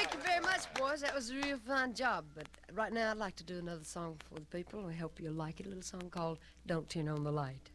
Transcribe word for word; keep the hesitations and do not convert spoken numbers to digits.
Thank you very much, boys. That was a real fine job. But right now, I'd like to do another song for the people. I hope you'll like it. A little song called Don't Turn on the Light.